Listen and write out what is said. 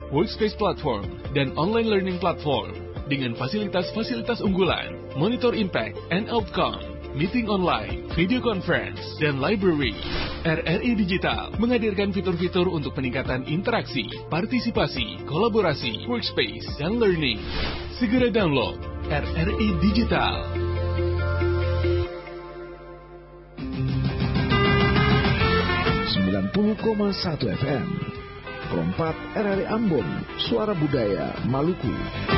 workspace platform, dan online learning platform dengan fasilitas-fasilitas unggulan, monitor impact and outcome, meeting online, video conference, dan library. RRI Digital menghadirkan fitur-fitur untuk peningkatan interaksi, partisipasi, kolaborasi, workspace, dan learning. Segera download RRI Digital. 90,1 FM Perompak RRI Ambon, Suara Budaya Maluku.